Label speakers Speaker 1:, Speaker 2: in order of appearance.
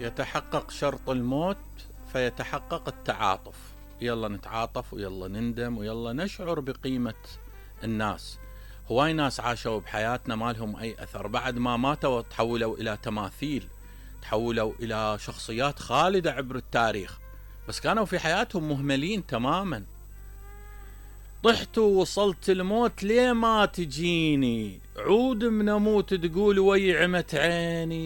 Speaker 1: يتحقق شرط الموت فيتحقق التعاطف. يلا نتعاطف ويلا نندم ويلا نشعر بقيمة الناس. هواي ناس عاشوا بحياتنا ما لهم أي أثر، بعد ما ماتوا تحولوا إلى تماثيل، تحولوا إلى شخصيات خالدة عبر التاريخ، بس كانوا في حياتهم مهملين تماما. طحت ووصلت الموت ليه ما تجيني، عود من أموت تقول ويعمت عيني.